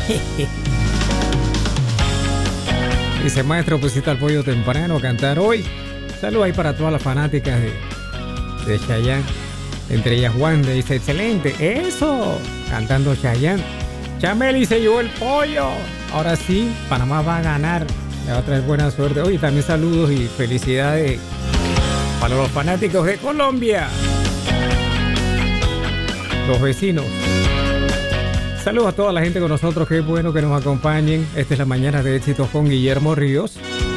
Dice, maestro, pusiste al pollo temprano a cantar hoy. Saludos ahí para todas las fanáticas de Chayanne. Entre ellas Wanda dice, excelente, eso, cantando Chayanne. Chameli se llevó el pollo. Ahora sí, Panamá va a ganar. Le va a traer buena suerte. Oye, también saludos y felicidades para los fanáticos de Colombia. Los vecinos. Saludos a toda la gente con nosotros. Qué bueno que nos acompañen. Esta es la mañana de éxitos con Guillermo Ríos.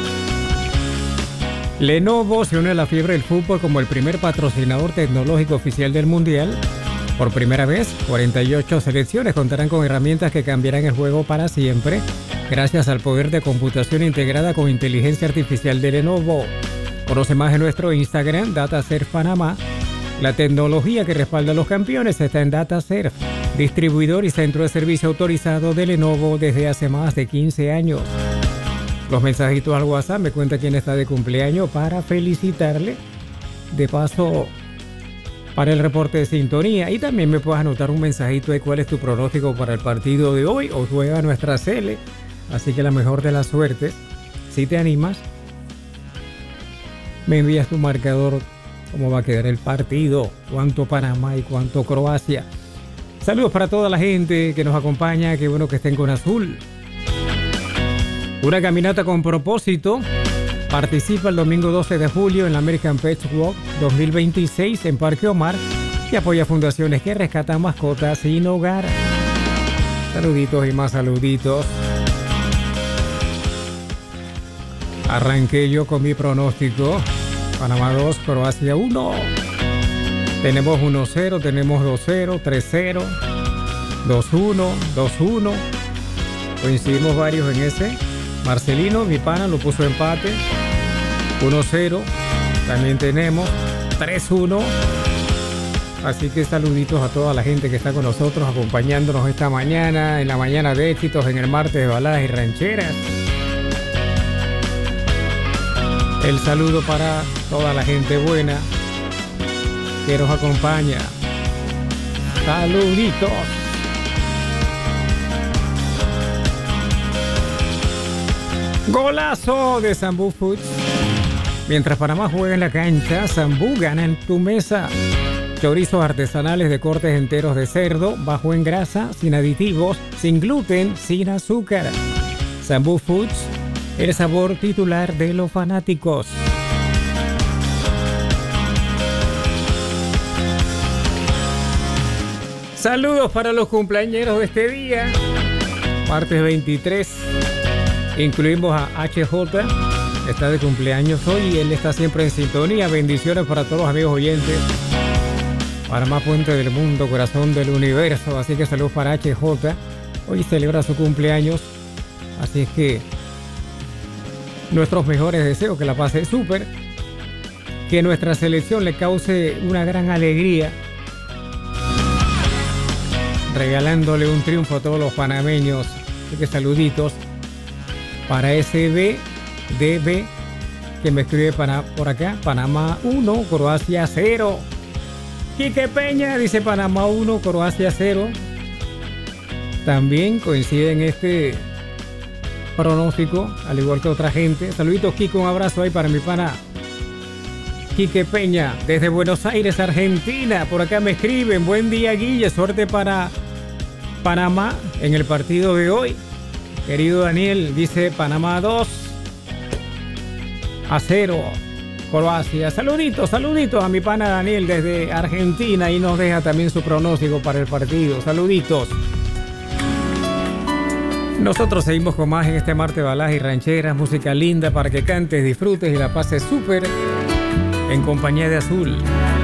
Lenovo se une a la fiebre del fútbol como el primer patrocinador tecnológico oficial del Mundial. Por primera vez, 48 selecciones contarán con herramientas que cambiarán el juego para siempre, gracias al poder de computación integrada con inteligencia artificial de Lenovo. Conoce más en nuestro Instagram, DataServe Panamá. La tecnología que respalda a los campeones está en DataServe, distribuidor y centro de servicio autorizado de Lenovo desde hace más de 15 años. Los mensajitos al WhatsApp me cuenta quién está de cumpleaños para felicitarle. De paso, para el reporte de sintonía. Y también me puedes anotar un mensajito de cuál es tu pronóstico para el partido de hoy. Hoy juega nuestra Sele. Así que la mejor de las suertes. Si te animas, me envías tu marcador. Cómo va a quedar el partido. Cuánto Panamá y cuánto Croacia. Saludos para toda la gente que nos acompaña. Qué bueno que estén con azul. Una caminata con propósito. Participa el domingo 12 de julio en la American Pet Walk 2026 en Parque Omar y apoya fundaciones que rescatan mascotas sin hogar. Saluditos y más saluditos. Arranqué yo con mi pronóstico. Panamá 2, Croacia 1. Tenemos 1-0, tenemos 2-0, 3-0, 2-1, 2-1. Coincidimos varios en ese. Marcelino, mi pana, lo puso empate. 1-0. También tenemos 3-1. Así que saluditos a toda la gente que está con nosotros, acompañándonos esta mañana, en la mañana de éxitos, en el martes de baladas y rancheras. El saludo para toda la gente buena que nos acompaña. Saluditos. Golazo de Sambú Foods. Mientras Panamá juega en la cancha, Sambú gana en tu mesa. Chorizos artesanales de cortes enteros de cerdo, bajo en grasa, sin aditivos, sin gluten, sin azúcar. Sambú Foods, el sabor titular de los fanáticos. Saludos para los cumpleañeros de este día. Martes 23. Incluimos a HJ, está de cumpleaños hoy y él está siempre en sintonía. Bendiciones para todos los amigos oyentes. Panamá, puente del mundo, corazón del universo. Así que saludos para HJ. Hoy celebra su cumpleaños. Así es que nuestros mejores deseos, que la pase súper. Que nuestra selección le cause una gran alegría. Regalándole un triunfo a todos los panameños. Así que saluditos. Para SBDB, que me escribe por acá, Panamá 1, Croacia 0. Quique Peña dice Panamá 1, Croacia 0. También coincide en este pronóstico, al igual que otra gente. Saluditos, Kiko, un abrazo ahí para mi pana Quique Peña, desde Buenos Aires, Argentina. Por acá me escriben, buen día, Guille, suerte para Panamá en el partido de hoy. Querido Daniel, dice Panamá 2-0 Croacia. Saluditos a mi pana Daniel desde Argentina y nos deja también su pronóstico para el partido. Saluditos. Nosotros seguimos con más en este martes de baladas y rancheras, música linda para que cantes, disfrutes y la pases súper en compañía de Azul.